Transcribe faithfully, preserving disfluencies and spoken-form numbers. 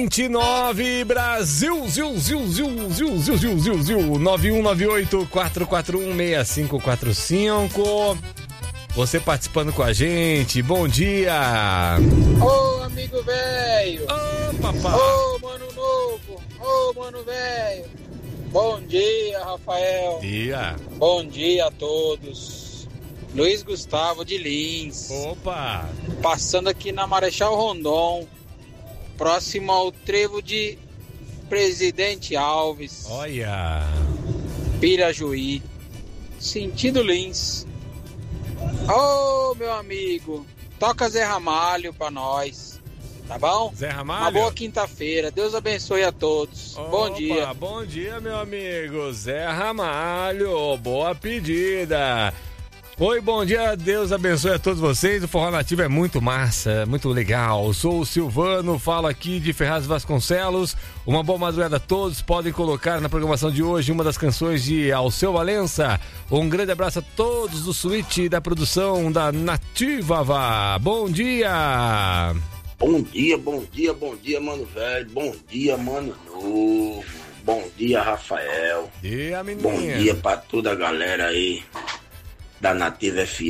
vinte e nove Brasil, zil, zil, zil, zil, zil, zil, zil, zil, nove um nove oito, quatro quatro um, seis cinco quatro cinco. Você participando com a gente, bom dia! Ô, amigo velho! Ô, papai! Ô, mano novo! Ô, mano velho! Bom dia, Rafael! Dia! Bom dia a todos! Luiz Gustavo de Lins. Opa! Passando aqui na Marechal Rondon, próximo ao trevo de Presidente Alves. Olha! Pirajuí, sentido Lins. Ô, oh, meu amigo, toca Zé Ramalho pra nós, tá bom? Zé Ramalho? Uma boa quinta-feira, Deus abençoe a todos. Opa, bom dia. Bom dia, meu amigo, Zé Ramalho, boa pedida. Oi, bom dia, Deus abençoe a todos vocês. O Forró Nativo é muito massa, muito legal. Sou o Silvano, falo aqui de Ferraz Vasconcelos. Uma boa madrugada a todos. Podem colocar na programação de hoje uma das canções de Alceu Valença. Um grande abraço a todos do suíte da produção da Nativa Vá. Bom dia! Bom dia, bom dia, bom dia, mano velho. Bom dia, mano novo. Bom dia, Rafael. Dia, menina. Bom dia pra toda a galera aí da Nativa F M.